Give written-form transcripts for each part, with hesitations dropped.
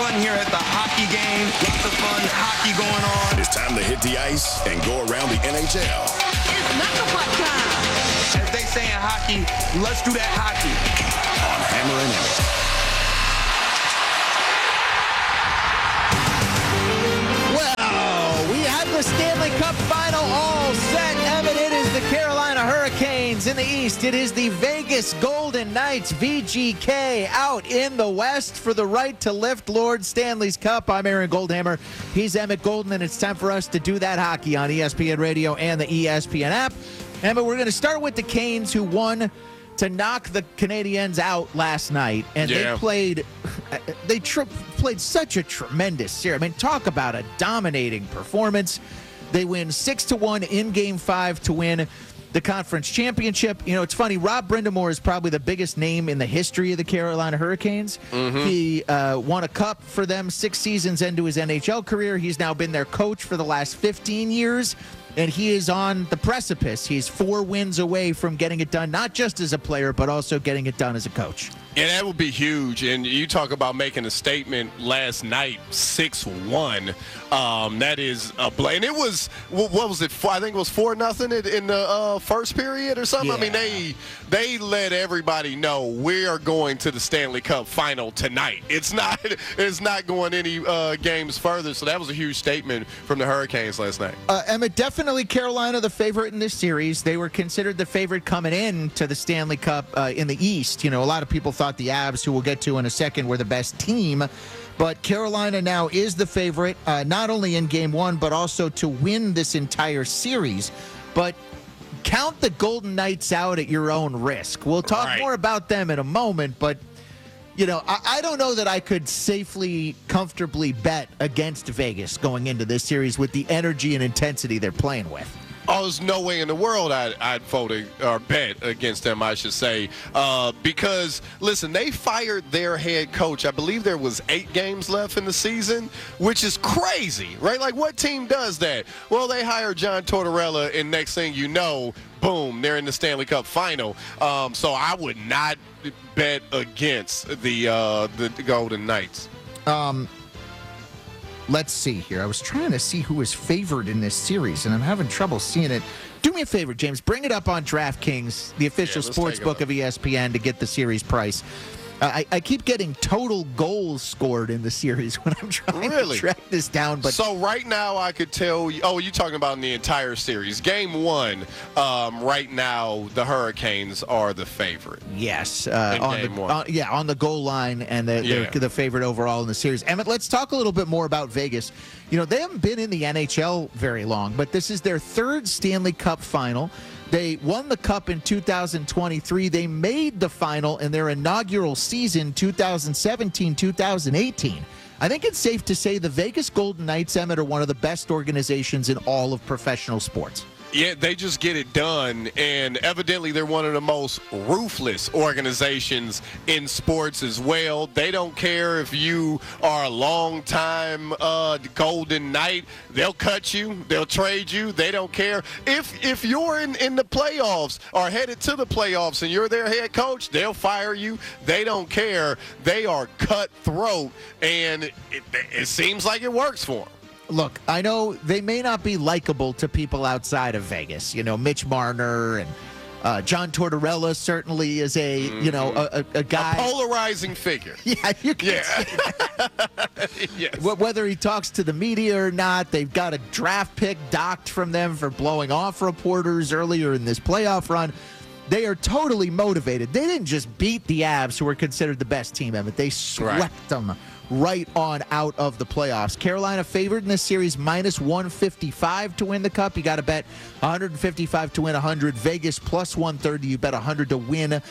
fun here at the hockey game. Lots of fun hockey going on. It's time to hit the ice and go around the NHL. It's knuckle puck time. As they say in hockey, let's do that hockey. On Hammer and Emmett. We have the Stanley Cup Final all set. Evan, it is the Carolina Hurricanes in the East. It is the Vegas Golden Knights, VGK, out in the West for the right to lift Lord Stanley's Cup. I'm Aaron Goldhammer. He's Emmett Golden, and it's time for us to do that hockey on ESPN Radio and the ESPN app. Emmett, we're going to start with the Canes, who won to knock the Canadiens out last night, and they played such a tremendous series. I mean, talk about a dominating performance. They win 6-1 in Game 5 to win the conference championship. You know, it's funny, Rob Brind'Amour is probably the biggest name in the history of the Carolina Hurricanes. He won a cup for them 6 seasons into his NHL career. He's now been their coach for the last 15 years. And he is on the precipice. He's 4 wins away from getting it done, not just as a player, but also getting it done as a coach. Yeah, that would be huge. And you talk about making a statement last night, 6-1. That is a play. And it was, what was it? I think it was 4-0 in the first period or something. Yeah. I mean, they let everybody know we are going to the Stanley Cup Final tonight. It's not going any games further. So that was a huge statement from the Hurricanes last night. Emmett, definitely Carolina the favorite in this series. They were considered the favorite coming in to the Stanley Cup in the East. You know, a lot of people thought the Avs, who we'll get to in a second, were the best team. But Carolina now is the favorite, not only in Game 1, but also to win this entire series. But count the Golden Knights out at your own risk. We'll talk more about them in a moment, but you know, I don't know that I could safely, comfortably bet against Vegas going into this series with the energy and intensity they're playing with. Oh, there's no way in the world I'd vote or bet against them, I should say. Because, listen, they fired their head coach. I believe there was 8 games left in the season, which is crazy, right? Like, what team does that? Well, they hired John Tortorella, and next thing you know, boom, they're in the Stanley Cup Final. So I would not bet against the Golden Knights. Let's see here. I was trying to see who is favored in this series, and I'm having trouble seeing it. Do me a favor, James. Bring it up on DraftKings, the official sports book of ESPN, to get the series price. I keep getting total goals scored in the series when I'm trying to track this down. But so right now I could tell you, you're talking about in the entire series. Game 1, right now the Hurricanes are the favorite. Yes. On the goal line, and they're the favorite overall in the series. Emmett, let's talk a little bit more about Vegas. You know, they haven't been in the NHL very long, but this is their 3rd Stanley Cup final. They won the Cup in 2023. They made the final in their inaugural season, 2017-2018. I think it's safe to say the Vegas Golden Knights, Emmett, are one of the best organizations in all of professional sports. Yeah, they just get it done, and evidently they're one of the most ruthless organizations in sports as well. They don't care if you are a long-time Golden Knight. They'll cut you. They'll trade you. They don't care. If you're in the playoffs or headed to the playoffs and you're their head coach, they'll fire you. They don't care. They are cutthroat, and it seems like it works for them. Look, I know they may not be likable to people outside of Vegas. You know, Mitch Marner and John Tortorella certainly is a guy. A polarizing figure. Yeah, you can say that. Yes. Whether he talks to the media or not, they've got a draft pick docked from them for blowing off reporters earlier in this playoff run. They are totally motivated. They didn't just beat the Avs, who were considered the best team, Emmett. They swept them right on out of the playoffs. Carolina favored in this series, -155 to win the Cup. You got to bet 155 to win 100. Vegas +130. You bet 100 to win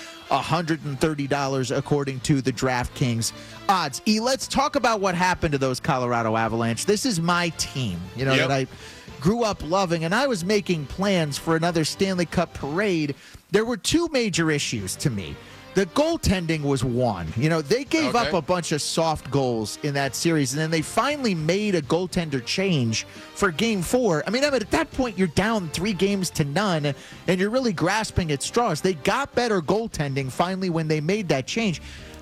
$130 according to the DraftKings odds. Let's talk about what happened to those Colorado Avalanche. This is my team, that I grew up loving, and I was making plans for another Stanley Cup parade. There were 2 major issues to me. The goaltending was one. They gave up a bunch of soft goals in that series, and then they finally made a goaltender change for Game 4. I mean, at that point, you're down 3-0, and you're really grasping at straws. They got better goaltending finally when they made that change.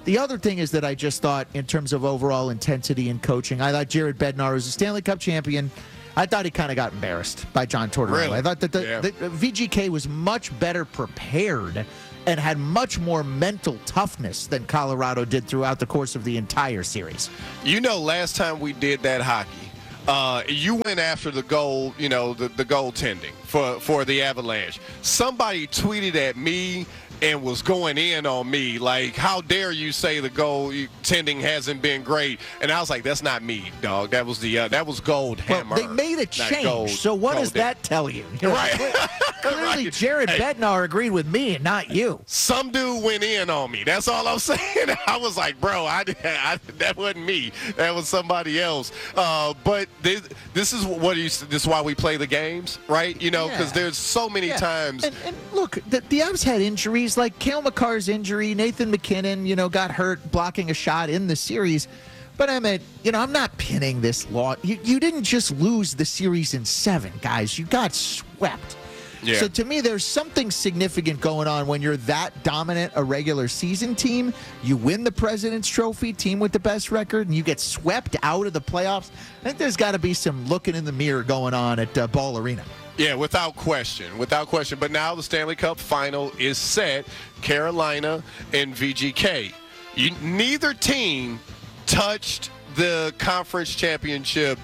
The other thing is that I just thought, in terms of overall intensity and coaching, I thought Jared Bednar was a Stanley Cup champion. I thought he kind of got embarrassed by John Tortorella. Really? I thought that the VGK was much better prepared and had much more mental toughness than Colorado did throughout the course of the entire series. You know, last time we did that hockey, you went after the goal, the goaltending for the Avalanche. Somebody tweeted at me and was going in on me like, how dare you say the goaltending hasn't been great? And I was like, that's not me, dog. That was that was Goldhammer. Well, they made a change, so what does that tell you? Right. Clearly, Right. Jared Bednar agreed with me and not you. Some dude went in on me. That's all I'm saying. I was like, bro, that wasn't me. That was somebody else. But this is this is why we play the games, right? Because there's so many times. And look, the Avs had injuries like Cale Makar's injury. Nathan McKinnon, got hurt blocking a shot in the series. But I mean, I'm not pinning this loss. You didn't just lose the series in 7, guys. You got swept. Yeah. So to me, there's something significant going on when you're that dominant a regular season team. You win the President's Trophy, team with the best record, and you get swept out of the playoffs. I think there's got to be some looking in the mirror going on at Ball Arena. Yeah, without question. But now the Stanley Cup final is set. Carolina and VGK. Neither team touched the conference championship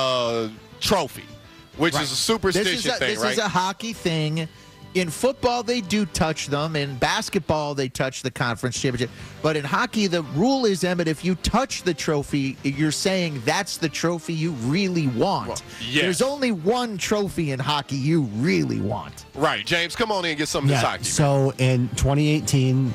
trophy, which is a superstition thing, right? This is a hockey thing. In football, they do touch them. In basketball, they touch the conference championship. But in hockey, the rule is, Emmett, if you touch the trophy, you're saying that's the trophy you really want. Well, yes. There's only one trophy in hockey you really want. Right. James, come on in and get some of this hockey. So in 2018,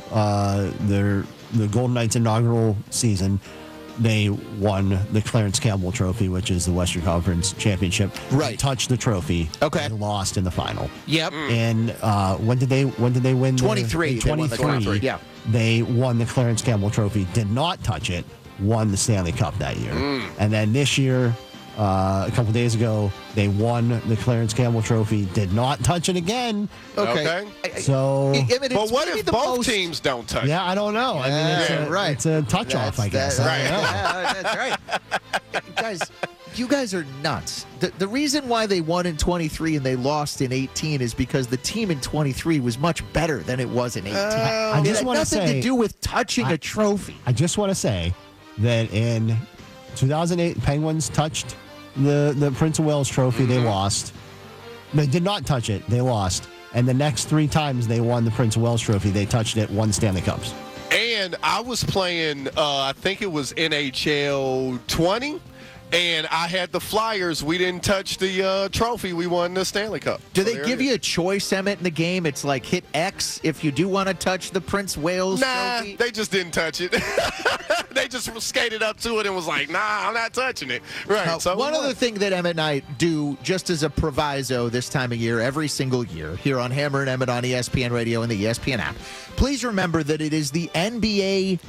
the Golden Knights' inaugural season, they won the Clarence Campbell Trophy, which is the Western Conference Championship. Right. They touched the trophy. Okay. And lost in the final. Yep. And when did they win? 23. They won the 23. Yeah. They won the Clarence Campbell Trophy. Did not touch it. Won the Stanley Cup that year. And then this year, a couple days ago, they won the Clarence Campbell Trophy. Did not touch it again. Okay. So, But what if both teams don't touch it? yeah, I don't know. I mean, it's a touch off, I guess. That's right. Guys, you guys are nuts. The reason why they won in 23 and they lost in 18 is because the team in 23 was much better than it was in 18. I It just had want to nothing say, to do with touching a trophy. I just want to say that in 2008, Penguins touched the Prince of Wales Trophy. They lost. They did not touch it. They lost. And the next 3 times they won the Prince of Wales Trophy, they touched it, won Stanley Cups. And I was playing, I think it was NHL 20, and I had the Flyers. We didn't touch the trophy. We won the Stanley Cup. Do So they there give it you is. a choice, Emmett, in the game? It's like hit X if you do want to touch the Prince Wales Nah, trophy? they just didn't touch it. They just skated up to it and was like, nah, I'm not touching it. Right. So one other thing that Emmett and I do, just as a proviso this time of year, every single year, here on Hammer and Emmett on ESPN Radio and the ESPN app, please remember that it is the NBA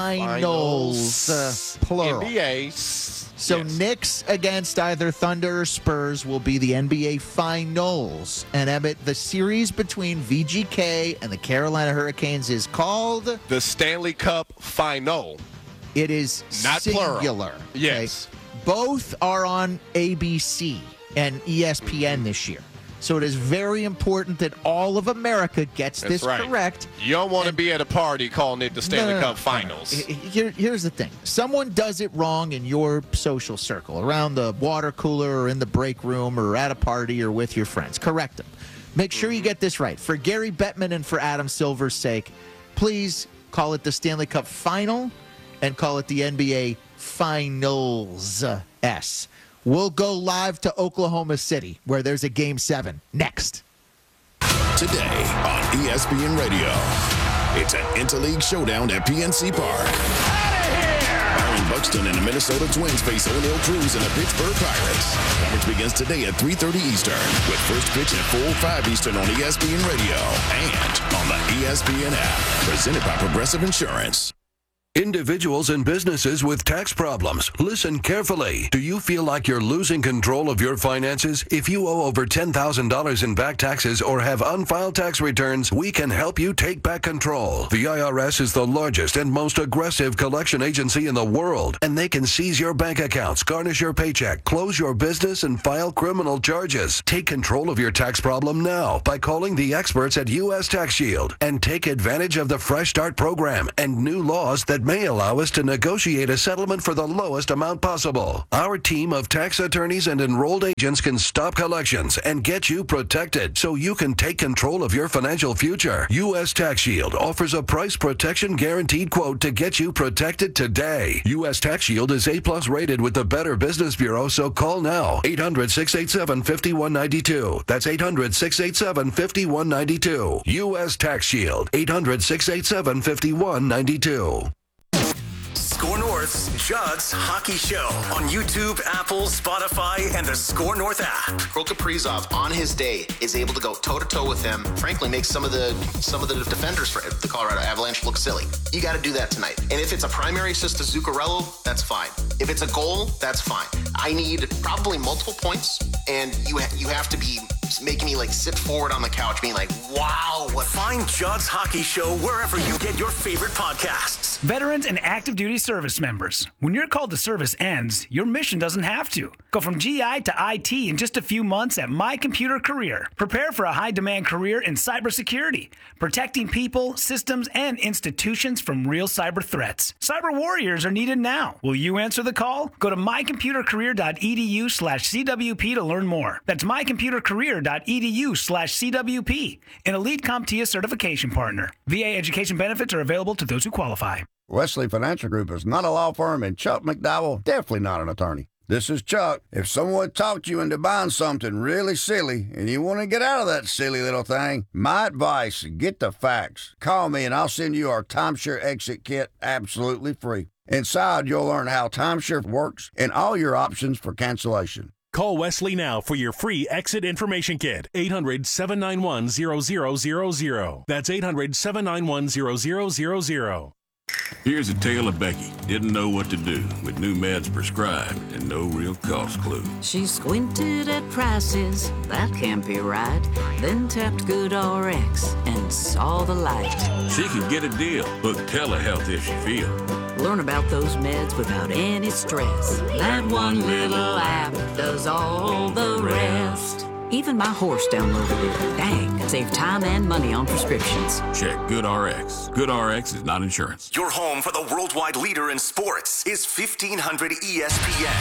Finals, plural. NBA. So yes. Knicks against either Thunder or Spurs will be the NBA Finals. And Emmett, the series between VGK and the Carolina Hurricanes is called? The Stanley Cup Final. It is Not plural. singular. Yes. Both are on ABC and ESPN this year. So it is very important that all of America gets That's this right. correct. You don't want to be at a party calling it the Stanley No. Cup Finals. Here's the thing. Someone does it wrong in your social circle, around the water cooler or in the break room or at a party or with your friends. Correct them. Make sure you get this right. For Gary Bettman and for Adam Silver's sake, please call it the Stanley Cup Final and call it the NBA Finals. We'll go live to Oklahoma City, where there's a Game 7 next. Today on ESPN Radio, it's an interleague showdown at PNC Park. Byron Buxton and the Minnesota Twins face O'Neal Cruz and the Pittsburgh Pirates. Coverage begins today at 3:30 Eastern, with first pitch at 4:05 Eastern on ESPN Radio and on the ESPN app. Presented by Progressive Insurance. Individuals and businesses with tax problems, listen carefully. Do you feel like you're losing control of your finances? If you owe over $10,000 in back taxes or have unfiled tax returns, we can help you take back control. The IRS is the largest and most aggressive collection agency in the world, and they can seize your bank accounts, garnish your paycheck, close your business, and file criminal charges. Take control of your tax problem now by calling the experts at U.S. Tax Shield and take advantage of the Fresh Start program and new laws that may allow us to negotiate a settlement for the lowest amount possible. Our team of tax attorneys and enrolled agents can stop collections and get you protected so you can take control of your financial future. U.S. Tax Shield offers a price protection guaranteed quote to get you protected today. U.S. Tax Shield is A+ rated with the Better Business Bureau, so call now. 800-687-5192. That's 800-687-5192. U.S. Tax Shield. 800-687-5192. Score North's Judd's Hockey Show on YouTube, Apple, Spotify, and the Score North app. Kirill Kaprizov, on his day, is able to go toe-to-toe with him. Frankly, makes some of the defenders for the Colorado Avalanche look silly. You got to do that tonight. And if it's a primary assist to Zuccarello, that's fine. If it's a goal, that's fine. I need probably multiple points, and you have to be making me like sit forward on the couch, being like, wow. Find Judd's Hockey Show wherever you get your favorite podcasts. Veterans and active duty service members. When your call to service ends, your mission doesn't have to. Go from GI to IT in just a few months at My Computer Career. Prepare for a high-demand career in cybersecurity, protecting people, systems, and institutions from real cyber threats. Cyber warriors are needed now. Will you answer the call? Go to mycomputercareer.edu/CWP to learn more. That's mycomputercareer.edu/CWP, an elite CompTIA certification partner. VA education benefits are available to those who qualify. Wesley Financial Group is not a law firm, and Chuck McDowell definitely not an attorney. This is Chuck. If someone talked you into buying something really silly and you want to get out of that silly little thing, my advice, get the facts. Call me and I'll send you our timeshare exit kit absolutely free. Inside, you'll learn how timeshare works and all your options for cancellation. Call Wesley now for your free exit information kit. 800-791-0000. That's 800-791-0000. Here's a tale of Becky. Didn't know what to do with new meds prescribed and no real cost clue. She squinted at prices, that can't be right. Then tapped GoodRx and saw the light. She could get a deal. Book telehealth if she feels. Learn about those meds without any stress. That one little app does all the rest. Even my horse downloaded it. Dang, save time and money on prescriptions. Check GoodRx. GoodRx is not insurance. Your home for the worldwide leader in sports is 1500 ESPN.